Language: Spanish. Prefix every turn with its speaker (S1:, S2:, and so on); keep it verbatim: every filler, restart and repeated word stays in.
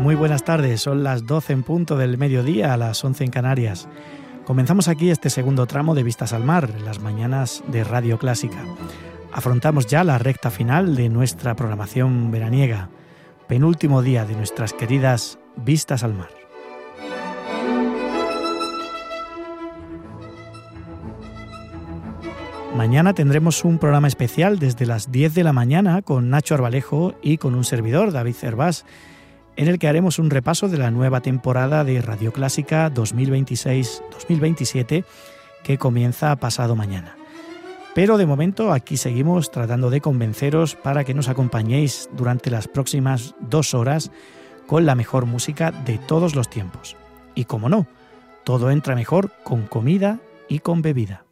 S1: Muy buenas tardes, son las doce en punto del mediodía, a las once en Canarias. Comenzamos aquí este segundo tramo de Vistas al Mar, en las mañanas de Radio Clásica. Afrontamos ya la recta final de nuestra programación veraniega, penúltimo día de nuestras queridas Vistas al Mar. Mañana tendremos un programa especial desde las diez de la mañana con Nacho Arbalejo y con un servidor, David Cervás, en el que haremos un repaso de la nueva temporada de Radio Clásica dos mil veintiséis dos mil veintisiete que comienza pasado mañana. Pero de momento aquí seguimos tratando de convenceros para que nos acompañéis durante las próximas dos horas con la mejor música de todos los tiempos. Y como no, todo entra mejor con comida y con bebida.